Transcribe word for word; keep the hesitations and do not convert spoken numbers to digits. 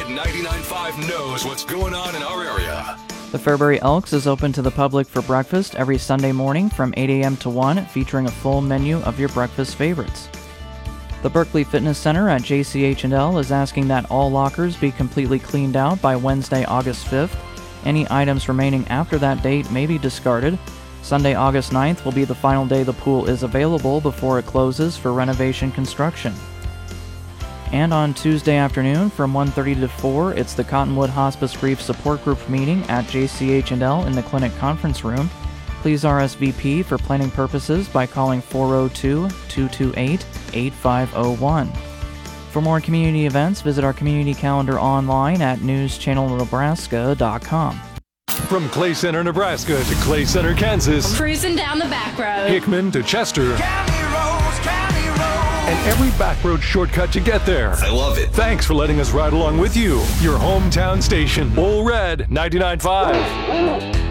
Red ninety-nine point five knows what's going on in our area. The Fairbury Elks is open to the public for breakfast every Sunday morning from eight a.m. to one, featuring a full menu of your breakfast favorites. The Berkeley Fitness Center at J C H and L is asking that all lockers be completely cleaned out by Wednesday, August fifth. Any items remaining after that date may be discarded. Sunday, August ninth will be the final day the pool is available before it closes for renovation construction. And on Tuesday afternoon from one thirty to four, it's the Cottonwood Hospice Grief Support Group meeting at J C H and L in the clinic conference room. Please R S V P for planning purposes by calling four oh two, two two eight, eight five oh one. For more community events, visit our community calendar online at news channel nebraska dot com. From Clay Center, Nebraska to Clay Center, Kansas. Cruising down the back road. Hickman to Chester. County roads, county roads. And every back road shortcut to get there. I love it. Thanks for letting us ride along with you. Your hometown station, Bull Red ninety-nine point five.